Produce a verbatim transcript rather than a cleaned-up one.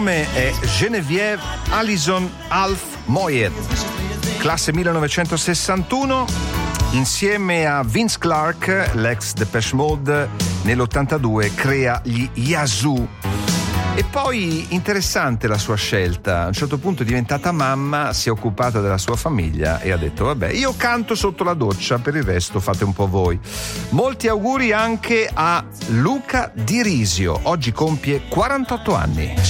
nome è Geneviève Alison Alf Moyet, classe millenovecentosessantuno, insieme a Vince Clarke, l'ex Depeche Mode, nell'ottantadue crea gli Yazoo. E poi interessante la sua scelta, a un certo punto è diventata mamma, si è occupata della sua famiglia e ha detto vabbè, io canto sotto la doccia, per il resto fate un po' voi. Molti auguri anche a Luca Di Risio, oggi compie quarantotto anni.